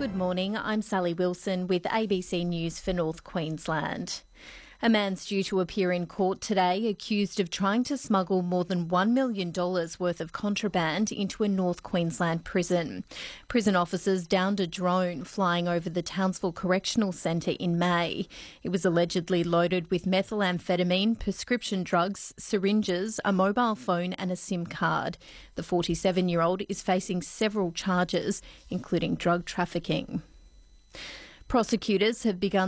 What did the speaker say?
Good morning, I'm Sally Wilson with ABC News for North Queensland. A man's due to appear in court today accused of trying to smuggle more than $1 million worth of contraband into a North Queensland prison. Prison officers downed a drone flying over the Townsville Correctional Centre in May. It was allegedly loaded with methamphetamine, prescription drugs, syringes, a mobile phone and a SIM card. The 47-year-old is facing several charges, including drug trafficking. Prosecutors have begun